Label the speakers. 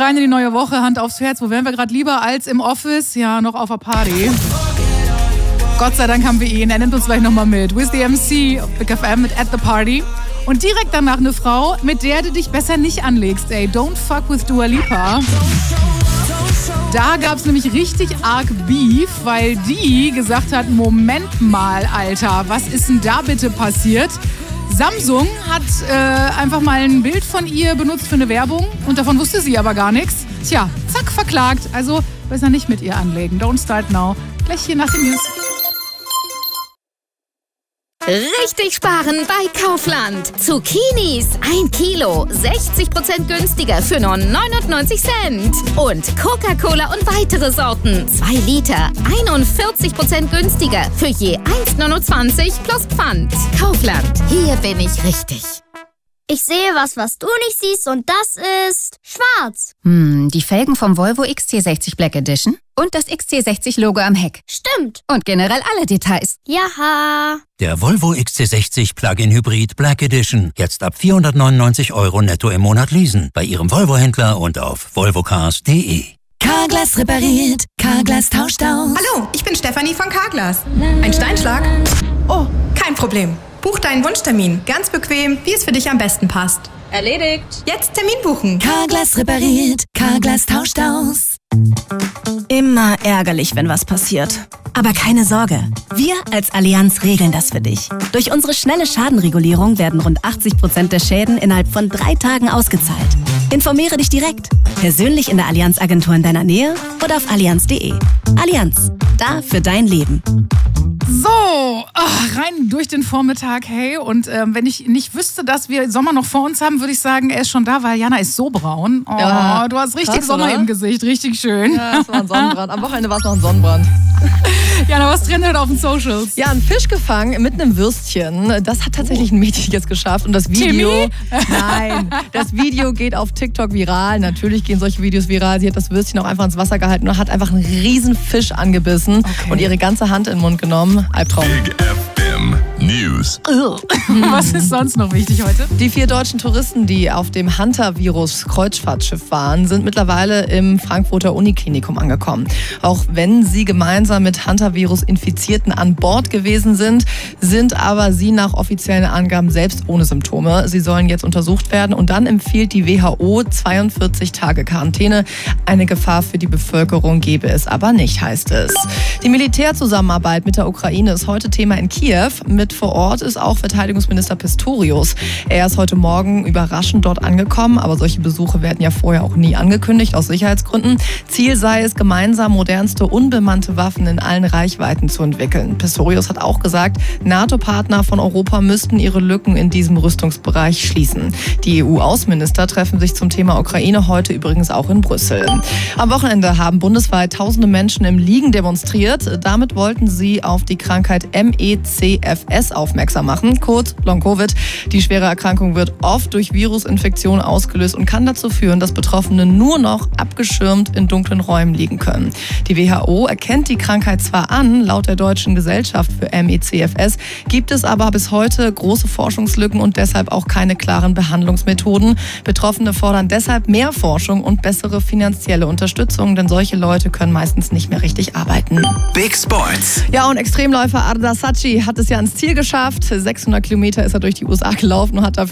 Speaker 1: rein in die neue Woche, Hand aufs Herz. Wo wären wir gerade lieber als im Office? Ja, noch auf der Party. Gott sei Dank haben wir ihn. Er nimmt uns gleich nochmal mit. With the MC auf Big FM mit At the Party. Und direkt danach eine Frau, mit der du dich besser nicht anlegst. Ey, don't fuck with Dua Lipa. Da gab es nämlich richtig arg Beef, weil die gesagt hat, Moment mal, Alter, was ist denn da bitte passiert? Samsung hat einfach mal ein Bild von ihr benutzt für eine Werbung und davon wusste sie aber gar nichts. Tja, zack, verklagt. Also besser nicht mit ihr anlegen. Don't start now. Gleich hier nach dem News.
Speaker 2: Richtig sparen bei Kaufland. Zucchinis 1 Kilo, 60% günstiger für nur 99 Cent. Und Coca-Cola und weitere Sorten, 2 Liter, 41% günstiger für je 1,29 plus Pfand. Kaufland, hier bin ich richtig.
Speaker 3: Ich sehe was du nicht siehst und das ist schwarz.
Speaker 4: Die Felgen vom Volvo XC60 Black Edition und das XC60-Logo am Heck.
Speaker 3: Stimmt.
Speaker 4: Und generell alle Details.
Speaker 3: Jaha.
Speaker 5: Der Volvo XC60 Plug-in Hybrid Black Edition. Jetzt ab 499 € netto im Monat leasen. Bei Ihrem Volvo-Händler und auf volvocars.de.
Speaker 6: Carglass repariert, Carglass tauscht aus.
Speaker 7: Hallo, ich bin Stefanie von Carglass. Ein Steinschlag? Oh, kein Problem. Buch deinen Wunschtermin. Ganz bequem, wie es für dich am besten passt.
Speaker 8: Erledigt.
Speaker 7: Jetzt Termin buchen.
Speaker 6: Carglass repariert, Carglass tauscht aus.
Speaker 9: Immer ärgerlich, wenn was passiert. Aber keine Sorge, wir als Allianz regeln das für dich. Durch unsere schnelle Schadenregulierung werden rund 80% der Schäden innerhalb von 3 Tagen ausgezahlt. Informiere dich direkt, persönlich in der Allianz-Agentur in deiner Nähe oder auf allianz.de. Allianz, da für dein Leben.
Speaker 1: So, rein durch den Vormittag, hey. Und wenn ich nicht wüsste, dass wir Sommer noch vor uns haben, würde ich sagen, er ist schon da, weil Jana ist so braun. Oh, ja, du hast richtig krass, Sommer oder? Im Gesicht, richtig schön.
Speaker 8: Ja, das war ein Sonnenbrand. Am Wochenende war es noch ein Sonnenbrand.
Speaker 1: Jana, was trennt heute auf den Socials?
Speaker 8: Ja, ein Fisch gefangen mit einem Würstchen. Das hat tatsächlich ein Mädchen jetzt geschafft. Und das Video... Nein, das Video geht auf TikTok viral. Natürlich gehen solche Videos viral. Sie hat das Würstchen auch einfach ins Wasser gehalten und hat einfach einen riesen Fisch angebissen und ihre ganze Hand in den Mund genommen. Albtraum.
Speaker 10: Big FM News.
Speaker 1: Was ist sonst noch wichtig heute?
Speaker 8: Die 4 deutschen Touristen, die auf dem Hunter-Virus-Kreuzfahrtschiff waren, sind mittlerweile im Frankfurter Uniklinikum angekommen. Auch wenn sie gemeinsam mit Hunter-Virus-Infizierten an Bord gewesen sind, sind aber sie nach offiziellen Angaben selbst ohne Symptome. Sie sollen jetzt untersucht werden und dann empfiehlt die WHO 42 Tage Quarantäne. Eine Gefahr für die Bevölkerung gebe es aber nicht, heißt es. Die Militärzusammenarbeit mit der Ukraine ist heute Thema in Kiew. Mit vor Ort ist auch Verteidigungsminister Pistorius. Er ist heute Morgen überraschend dort angekommen, aber solche Besuche werden ja vorher auch nie angekündigt, aus Sicherheitsgründen. Ziel sei es, gemeinsam modernste unbemannte Waffen in allen Reichweiten zu entwickeln. Pistorius hat auch gesagt, NATO-Partner von Europa müssten ihre Lücken in diesem Rüstungsbereich schließen. Die EU-Außenminister treffen sich zum Thema Ukraine heute übrigens auch in Brüssel. Am Wochenende haben bundesweit tausende Menschen im Liegen demonstriert. Damit wollten sie auf die Krankheit MECFS aufmerksam machen, kurz Long-Covid. Die schwere Erkrankung wird oft durch Virusinfektionen ausgelöst und kann dazu führen, dass Betroffene nur noch abgeschirmt in dunklen Räumen liegen können. Die WHO erkennt die Krankheit zwar an, laut der Deutschen Gesellschaft für MECFS gibt es aber bis heute große Forschungslücken und deshalb auch keine klaren Behandlungsmethoden. Betroffene fordern deshalb mehr Forschung und bessere finanzielle Unterstützung, denn solche Leute können meistens nicht mehr richtig arbeiten.
Speaker 10: Big Sports.
Speaker 8: Ja, und Extremläufer Arda Sacchi hat es ja ans Ziel geschafft. 600 Kilometer ist er durch die USA gelaufen und hat dafür